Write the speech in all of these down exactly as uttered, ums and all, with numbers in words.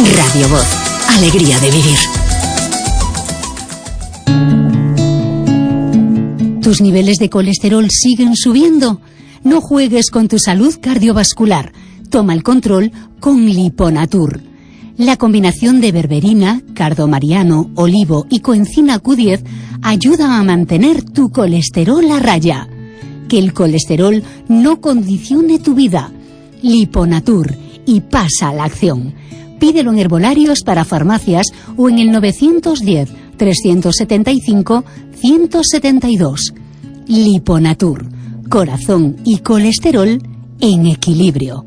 Radio Voz. Alegría de vivir. ¿Tus niveles de colesterol siguen subiendo? No juegues con tu salud cardiovascular. Toma el control con Liponatur. La combinación de berberina, cardomariano, olivo y coenzima Q diez ayuda a mantener tu colesterol a raya. Que el colesterol no condicione tu vida. Liponatur, y pasa a la acción. Pídelo en herbolarios para farmacias o en el nueve uno cero, tres siete cinco, uno siete dos. Liponatur, corazón y colesterol en equilibrio.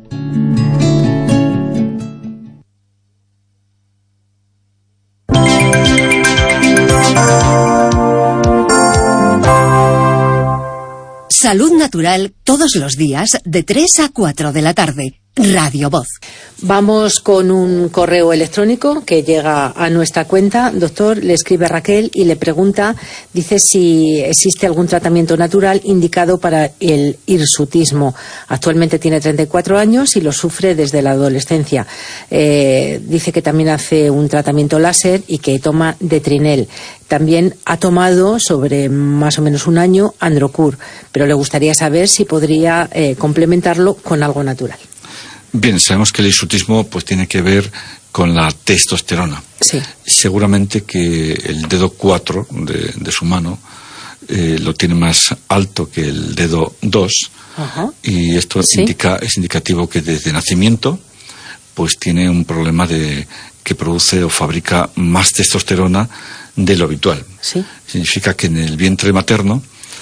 Salud Natural todos los días de tres a cuatro de la tarde. Radio Voz. Vamos con un correo electrónico que llega a nuestra cuenta. Doctor, le escribe Raquel y le pregunta, dice si existe algún tratamiento natural indicado para el hirsutismo. Actualmente tiene treinta y cuatro años y lo sufre desde la adolescencia. Eh, dice que también hace un tratamiento láser y que toma Detrinel. También ha tomado sobre más o menos un año Androcur, pero le gustaría saber si podría eh, complementarlo con algo natural. Bien, sabemos que el hirsutismo pues tiene que ver con la testosterona. Sí. Seguramente que el dedo cuatro de, de su mano eh, lo tiene más alto que el dedo dos. Ajá. Y esto ¿Sí? indica, es indicativo que desde nacimiento pues tiene un problema de que produce o fabrica más testosterona de lo habitual. ¿Sí? Significa que en el vientre materno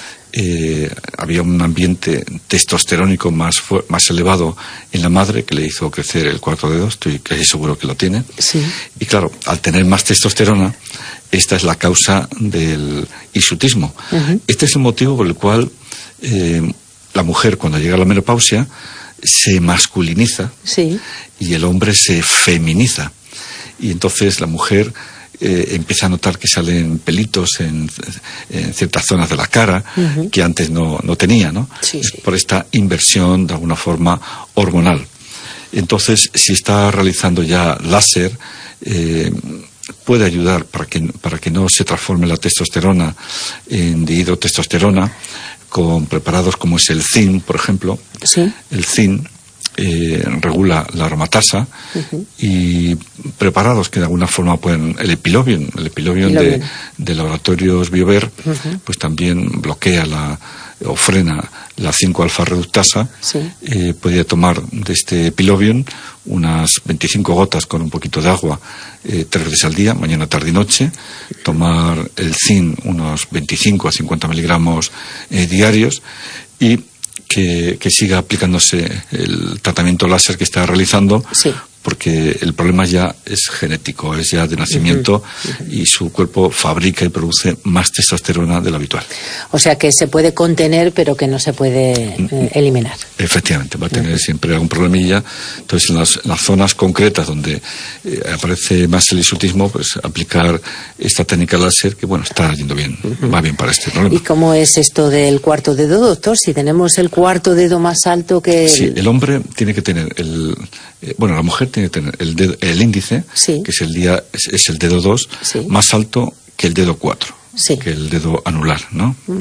Eh, había un ambiente testosterónico más, más elevado en la madre que le hizo crecer el cuarto dedo, estoy casi seguro que lo tiene. Sí. Y claro, al tener más testosterona, esta es la causa del hirsutismo. Uh-huh. Este es el motivo por el cual eh, la mujer, cuando llega a la menopausia, se masculiniza. Sí. Y el hombre se feminiza. Y entonces la mujer Eh, empieza a notar que salen pelitos en, en ciertas zonas de la cara, uh-huh, que antes no, no tenía, ¿no? Sí, sí. Por esta inversión, de alguna forma, hormonal. Entonces, si está realizando ya láser, eh, puede ayudar para que, para que no se transforme la testosterona en dihidrotestosterona, con preparados como es el zinc, por ejemplo. Sí. El zinc Eh, regula la aromatasa, uh-huh, y preparados que de alguna forma pueden, el epilobium, el epilobium de, de laboratorios Biover, uh-huh, pues también bloquea la o frena la cinco alfa reductasa. Sí. Eh, podría tomar de este epilobium unas veinticinco gotas con un poquito de agua eh, tres veces al día, mañana, tarde y noche. Tomar el zinc unos veinticinco a cincuenta miligramos eh, diarios, y Que, que siga aplicándose el tratamiento láser que está realizando, sí, porque el problema ya es genético, es ya de nacimiento, uh-huh, uh-huh, y su cuerpo fabrica y produce más testosterona de lo habitual. O sea que se puede contener, pero que no se puede eh, eliminar. Efectivamente, va a tener, uh-huh, siempre algún problemilla. Entonces, en las, en las zonas concretas donde eh, aparece más el hirsutismo, pues aplicar esta técnica láser, que bueno, está yendo bien, uh-huh, va bien para este problema. ¿Y cómo es esto del cuarto dedo, doctor? Si tenemos el cuarto dedo más alto que... Sí, el hombre tiene que tener el... Eh, bueno, la mujer tiene que tener el, dedo, el índice, sí, que es el, día, es, es el dedo dos, sí, más alto que el dedo cuatro, sí, que el dedo anular, ¿no? Uh-huh.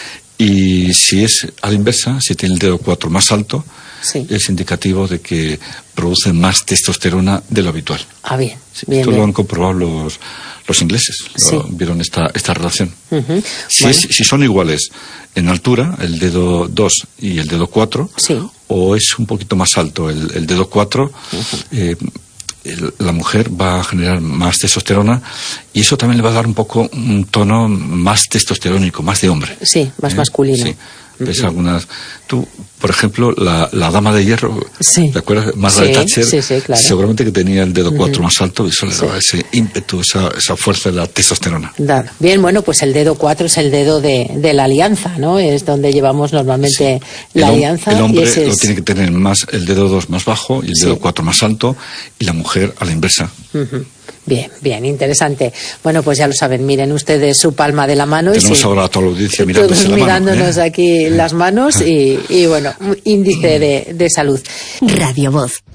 Y si es a la inversa, si tiene el dedo cuatro más alto, sí, es indicativo de que produce más testosterona de lo habitual. Ah, bien. Sí, bien esto bien. lo han comprobado los, los ingleses, sí, lo, vieron esta, esta relación. Uh-huh. Si, Bueno. es, si son iguales en altura, el dedo dos y el dedo cuatro, sí, o es un poquito más alto el, el dedo cuatro, uh-huh, eh, el, la mujer va a generar más testosterona, y eso también le va a dar un poco un tono más testosterónico, más de hombre. Sí, más ¿Eh? masculino. Sí. ¿Ves algunas? Tú, por ejemplo, la, la dama de hierro, sí, ¿te acuerdas? Margaret sí, Thatcher, sí, sí, claro, seguramente que tenía el dedo cuatro, uh-huh, más alto, y eso le daba, sí, ese ímpetu, esa, esa fuerza de la testosterona. Claro. Bien, bueno, pues el dedo cuatro es el dedo de, de la alianza, ¿no? Es donde llevamos normalmente, sí, la el, alianza. El hombre y ese lo es... tiene que tener más, el dedo dos más bajo y el dedo cuatro, sí, más alto, y la mujer a la inversa. Uh-huh. Bien, bien, interesante. Bueno, pues ya lo saben, miren ustedes su palma de la mano. Tenemos y sí, ahora a toda la audiencia mirándose todos la mirándonos mano, ¿eh? aquí las manos y, y bueno, índice de, de salud. Radio Voz.